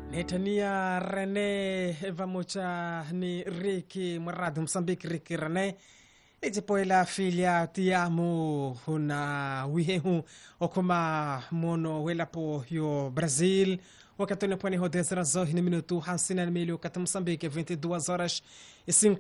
Netania René Vamocha ni Ricky Murad Mozambique Ricky René poi la figlia ti amo una wihehu okoma mono wela po yo Brasil wakati unaponi ho 10 minuto hansina milio kata Mozambique 22 horas e 5